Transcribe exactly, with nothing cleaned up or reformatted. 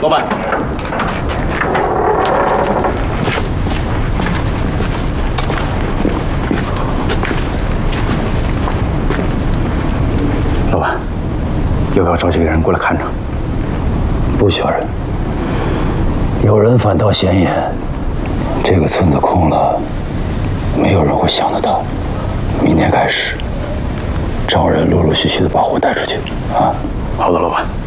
老板。老板，要不要找几个人过来看着？ 不需要人，有人反倒显眼。这个村子空了，没有人会想得到。明天开始，找人陆陆续续的把货带出去。啊， 好的，老板。